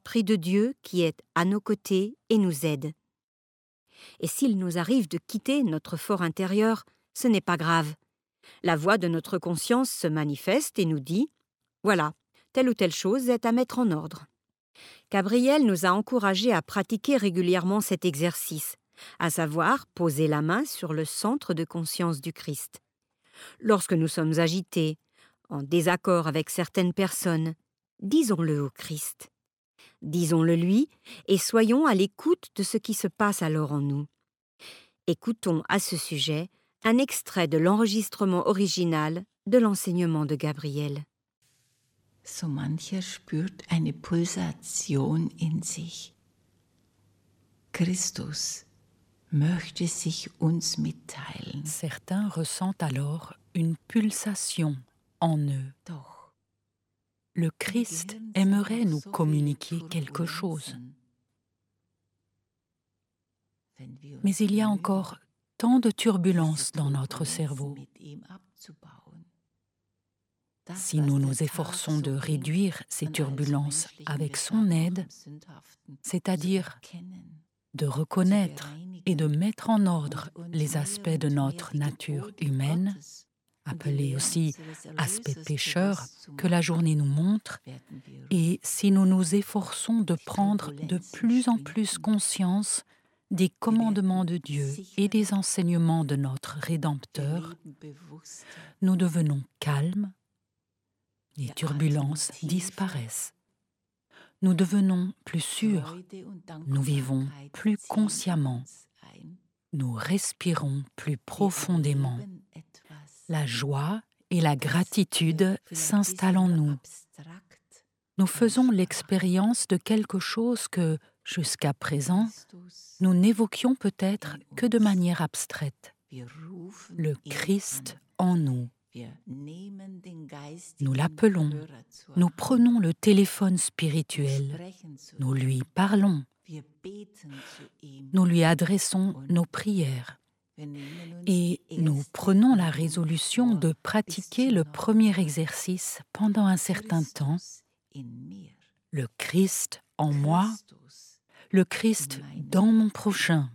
l'Esprit de Dieu qui est à nos côtés et nous aide. Et s'il nous arrive de quitter notre fort intérieur, ce n'est pas grave. La voix de notre conscience se manifeste et nous dit « Voilà, telle ou telle chose est à mettre en ordre ». Gabriel nous a encouragés à pratiquer régulièrement cet exercice, à savoir poser la main sur le centre de conscience du Christ. Lorsque nous sommes agités, en désaccord avec certaines personnes, disons-le au Christ. Disons-le lui et soyons à l'écoute de ce qui se passe alors en nous. Écoutons à ce sujet un extrait de l'enregistrement original de l'enseignement de Gabriel. So mancher spürt eine Pulsation in sich. Christus möchte sich uns mitteilen. Certains ressentent alors une pulsation en eux. Doch Le Christ aimerait nous communiquer quelque chose. Mais il y a encore tant de turbulences dans notre cerveau. Si nous nous efforçons de réduire ces turbulences avec son aide, c'est-à-dire de reconnaître et de mettre en ordre les aspects de notre nature humaine, appelés aussi aspects pécheurs que la journée nous montre, et si nous nous efforçons de prendre de plus en plus conscience des commandements de Dieu et des enseignements de notre Rédempteur, nous devenons calmes, les turbulences disparaissent. Nous devenons plus sûrs, nous vivons plus consciemment, nous respirons plus profondément. La joie et la gratitude s'installent en nous. Nous faisons l'expérience de quelque chose que, jusqu'à présent, nous n'évoquions peut-être que de manière abstraite. Le Christ en nous. Nous l'appelons, nous prenons le téléphone spirituel, nous lui parlons, nous lui adressons nos prières et nous prenons la résolution de pratiquer le premier exercice pendant un certain temps, le Christ en moi, le Christ dans mon prochain.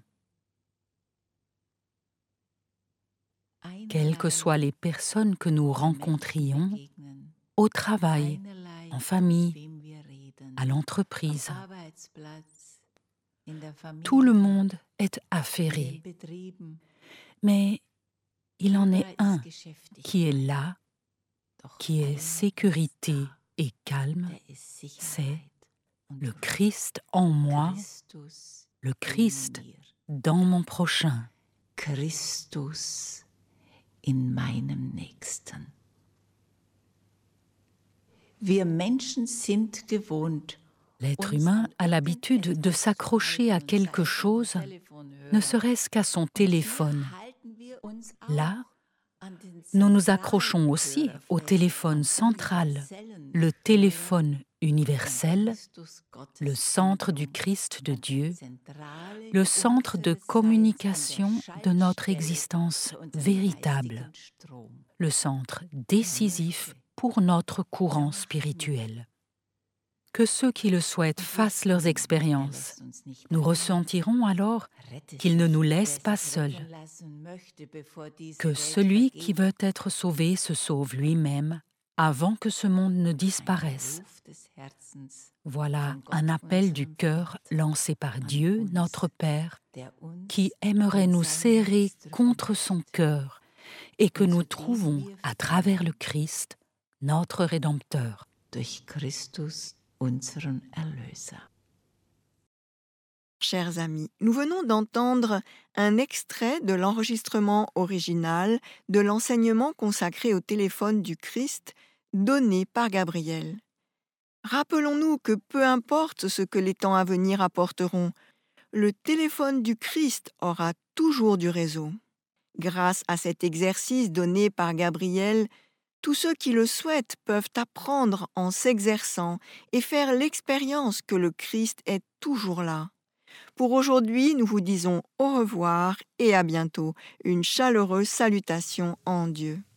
Quelles que soient les personnes que nous rencontrions, au travail, en famille, à l'entreprise, tout le monde est affairé. Mais il en est un qui est là, qui est sécurité et calme, c'est le Christ en moi, le Christ dans mon prochain. Christus in meinem Nächsten. Wir Menschen sind gewohnt, L'être humain a l'habitude de s'accrocher à quelque chose, ne serait-ce qu'à son téléphone. Là, nous nous accrochons aussi au téléphone central, le téléphone universel, le centre du Christ de Dieu, le centre de communication de notre existence véritable, le centre décisif pour notre courant spirituel. Que ceux qui le souhaitent fassent leurs expériences. Nous ressentirons alors qu'il ne nous laisse pas seuls. Que celui qui veut être sauvé se sauve lui-même avant que ce monde ne disparaisse. Voilà un appel du cœur lancé par Dieu, notre Père, qui aimerait nous serrer contre son cœur et que nous trouvons à travers le Christ, notre Rédempteur. durch Christus, unseren Erlöser. Chers amis, nous venons d'entendre un extrait de l'enregistrement original de l'enseignement consacré au téléphone du Christ donné par Gabriel. Rappelons-nous que peu importe ce que les temps à venir apporteront, le téléphone du Christ aura toujours du réseau. Grâce à cet exercice donné par Gabriel, tous ceux qui le souhaitent peuvent apprendre en s'exerçant et faire l'expérience que le Christ est toujours là. Pour aujourd'hui, nous vous disons au revoir et à bientôt. Une chaleureuse salutation en Dieu.